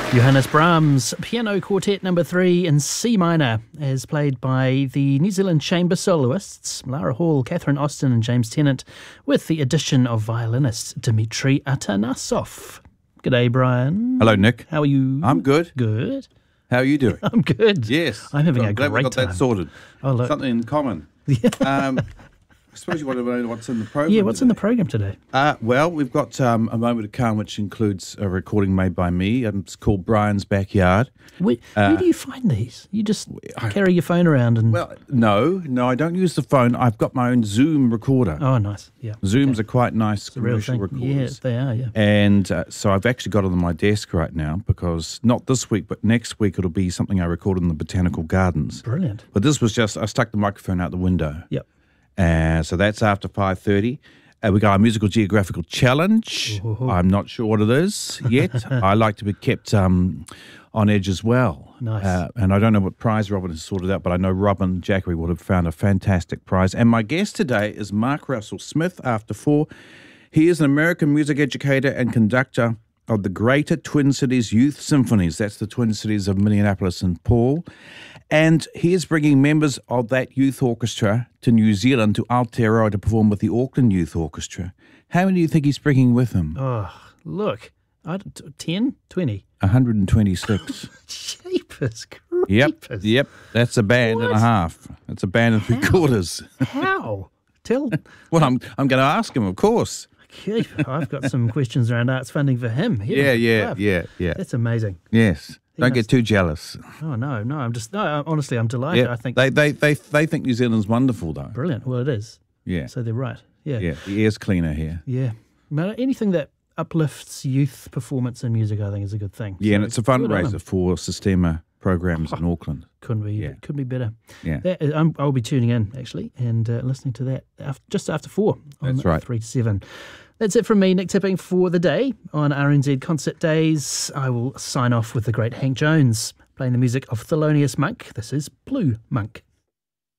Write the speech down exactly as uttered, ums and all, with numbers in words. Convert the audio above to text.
Johannes Brahms, Piano Quartet number three in C minor, as played by the New Zealand Chamber soloists, Lara Hall, Catherine Austin and James Tennant, with the addition of violinist Dmitry Atanasov. G'day, Brian. Hello, Nick. How are you? I'm good. Good. How are you doing? I'm good. Yes. I'm having I'm a glad great we got time. that sorted. Oh, look. Something in common. um, I suppose you want to know what's in the program. Yeah, what's today. in the program today? Uh, well, we've got um, a moment of calm, which includes a recording made by me. Um, it's called Brian's Backyard. Where, Uh, where do you find these? You just I- carry your phone around and... Well, no, no, I don't use the phone. I've got my own Zoom recorder. Oh, nice. Yeah. Zooms okay. are quite nice The real commercial thing. recorders. Yeah, they are, yeah. And uh, so I've actually got it on my desk right now because not this week, but next week it'll be something I recorded in the Botanical Gardens. Brilliant. But this was just, I stuck the microphone out the window. Yep. Uh, so that's after five thirty. Uh, we got our musical geographical challenge. Ooh. I'm not sure what it is yet. I like to be kept um, on edge as well. Nice. Uh, and I don't know what prize Robin has sorted out, but I know Robin Jackery would have found a fantastic prize. And my guest today is Mark Russell Smith after four. He is an American music educator and conductor of the Greater Twin Cities Youth Symphonies. That's the Twin Cities of Minneapolis and Paul. And he is bringing members of that youth orchestra to New Zealand, to Aotearoa, to perform with the Auckland Youth Orchestra. How many do you think he's bringing with him? Oh, look. I don't, ten? twenty? one hundred twenty-six. Jeepers Yep, creepers. yep. That's a band and a What? half. That's a band and three How? quarters. How? Tell... Well, I'm I'm going to ask him, of course. Keep. I've got some questions around arts funding for him. Yeah, Heavens yeah, above. yeah, yeah. That's amazing. Yes. He Don't must- get too jealous. Oh, no, no. I'm just... No, honestly, I'm delighted. Yeah, I think... they, they they they think New Zealand's wonderful, though. Brilliant. Well, it is. Yeah, So they're right. Yeah. yeah. The air's cleaner here. Yeah. But anything that uplifts youth performance in music, I think, is a good thing. Yeah, So and it's a good on 'em. fundraiser for Systema programs in Auckland. Couldn't be, Yeah. couldn't be better. Yeah. That, I'm, I'll be tuning in, actually, and uh, listening to that after, just after four on That's right. three to seven. That's it from me, Nick Tipping, for the day. On R N Z Concert Days, I will sign off with the great Hank Jones, playing the music of Thelonious Monk. This is Blue Monk.